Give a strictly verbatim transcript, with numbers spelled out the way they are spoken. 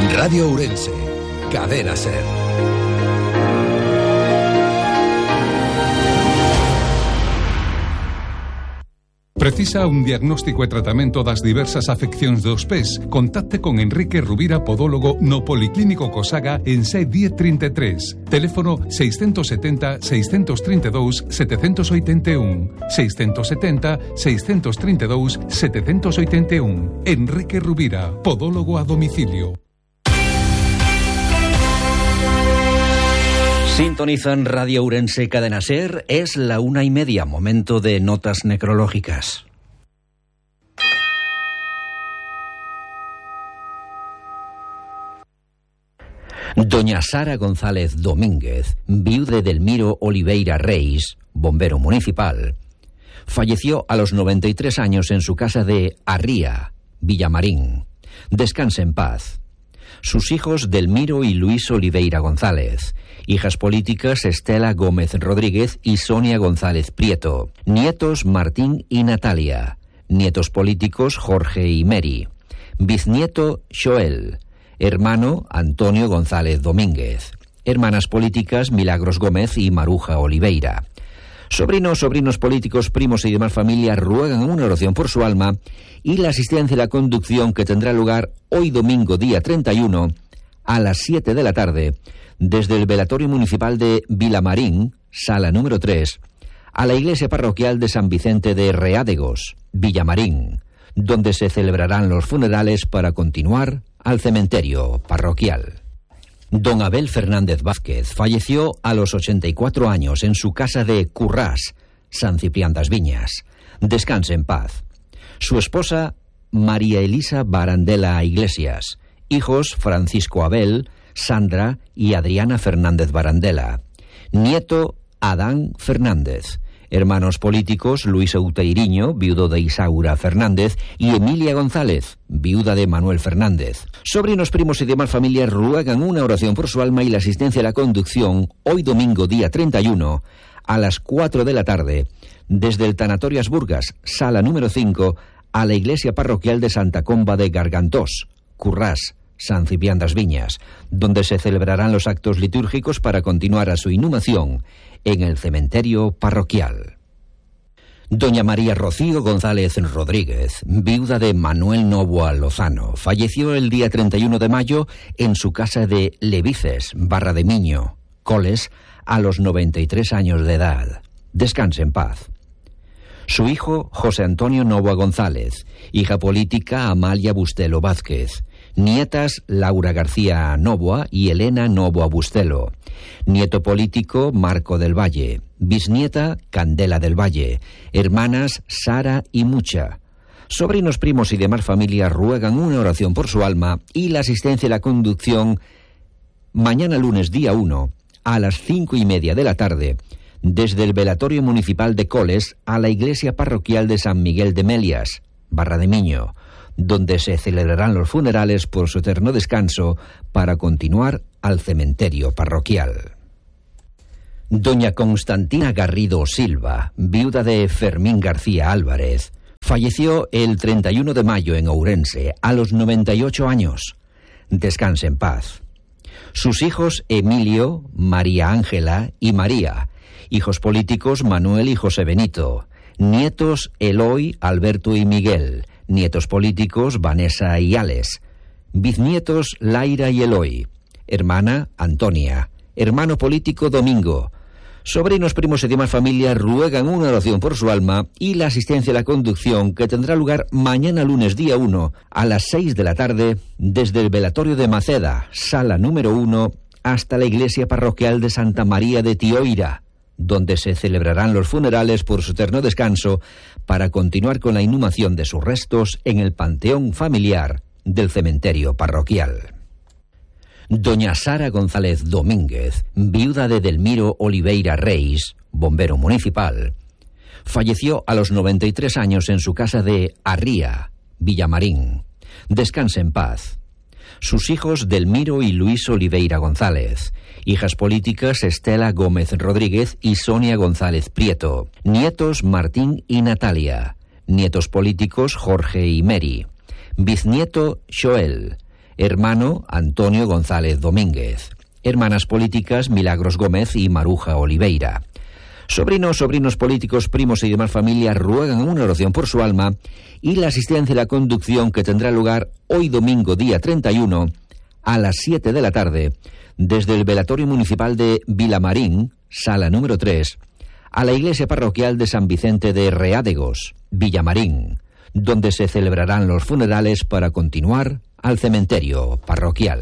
Radio Ourense, Cadena SER. Precisa un diagnóstico e tratamento das diversas afeccións dos pés? Contacte con Enrique Rubira, podólogo no Policlínico Cosaga en C diez treinta e tres. Teléfono seiscentos setenta, seiscentos treinta e dous, setecentos oitenta e un. seiscentos setenta, seiscentos treinta e dous, setecentos oitenta e un. Enrique Rubira, podólogo a domicilio. Sintonizan Radio Ourense, Cadena SER. Es la una y media, momento de notas necrológicas. Doña Sara González Domínguez, viuda de Delmiro Oliveira Reis, bombero municipal, falleció a los noventa y tres años en su casa de Arría, Villamarín. Descanse en paz. Sus hijos Delmiro y Luis Oliveira González, hijas políticas Estela Gómez Rodríguez y Sonia González Prieto, nietos Martín y Natalia, nietos políticos Jorge y Mary, bisnieto Joel, hermano Antonio González Domínguez, hermanas políticas Milagros Gómez y Maruja Oliveira. Sobrinos, sobrinos políticos, primos y demás familia ruegan una oración por su alma y la asistencia a la conducción que tendrá lugar hoy domingo día treinta y uno a las siete de la tarde desde el velatorio municipal de Vilamarín, sala número tres, a la iglesia parroquial de San Vicente de Reádegos, Villamarín, donde se celebrarán los funerales para continuar al cementerio parroquial. Don Abel Fernández Vázquez falleció a los ochenta y cuatro años en su casa de Currás, San Ciprián das Viñas. Descanse en paz. Su esposa, María Elisa Barandela Iglesias. Hijos, Francisco Abel, Sandra y Adriana Fernández Barandela. Nieto, Adán Fernández. Hermanos políticos, Luis Outeiriño, viudo de Isaura Fernández, y Emilia González, viuda de Manuel Fernández. Sobrinos, primos y demás familias ruegan una oración por su alma y la asistencia a la conducción hoy domingo día treinta y uno a las cuatro de la tarde desde el Tanatorio Asburgas, sala número cinco, a la iglesia parroquial de Santa Comba de Gargantós, Currás, San Ciprián das Viñas, donde se celebrarán los actos litúrgicos para continuar a su inhumación en el cementerio parroquial. Doña María Rocío González Rodríguez, viuda de Manuel Novoa Lozano, falleció el día treinta y uno de mayo en su casa de Levices, Barra de Miño, Coles, a los noventa y tres años de edad. Descanse en paz. Su hijo, José Antonio Novoa González, hija política Amalia Bustelo Vázquez, nietas Laura García Novoa y Elena Novoa Bustelo, nieto político Marco del Valle, bisnieta Candela del Valle, hermanas Sara y Mucha. Sobrinos, primos y demás familias ruegan una oración por su alma y la asistencia a la conducción mañana lunes día uno a las cinco y media de la tarde desde el velatorio municipal de Coles a la iglesia parroquial de San Miguel de Melias, Barra de Miño, donde se celebrarán los funerales por su eterno descanso para continuar al cementerio parroquial. Doña Constantina Garrido Silva, viuda de Fermín García Álvarez, falleció el treinta y uno de mayo en Ourense a los noventa y ocho años. Descanse en paz. Sus hijos Emilio, María Ángela y María, hijos políticos Manuel y José Benito, nietos Eloy, Alberto y Miguel, nietos políticos Vanessa y Alex, bisnietos Laira y Eloy, hermana Antonia, hermano político Domingo. Sobrinos, primos y demás familias ruegan una oración por su alma y la asistencia a la conducción que tendrá lugar mañana lunes día uno a las seis de la tarde desde el velatorio de Maceda, sala número uno, hasta la iglesia parroquial de Santa María de Tioira, donde se celebrarán los funerales por su eterno descanso para continuar con la inhumación de sus restos en el panteón familiar del cementerio parroquial. Doña Sara González Domínguez, viuda de Delmiro Oliveira Reis, bombero municipal, falleció a los noventa y tres años en su casa de Arría, Villamarín. Descanse en paz. Sus hijos Delmiro y Luis Oliveira González, hijas políticas Estela Gómez Rodríguez y Sonia González Prieto, nietos Martín y Natalia, nietos políticos Jorge y Mary, bisnieto Joel, Hermano Antonio González Domínguez. Hermanas políticas Milagros Gómez y Maruja Oliveira. Sobrinos, sobrinos políticos, primos y demás familias ruegan una oración por su alma y la asistencia y la conducción que tendrá lugar hoy domingo día treinta y uno a las siete de la tarde desde el velatorio municipal de Vilamarín, sala número tres, a la iglesia parroquial de San Vicente de Reádegos, Villamarín, donde se celebrarán los funerales para continuar al cementerio parroquial.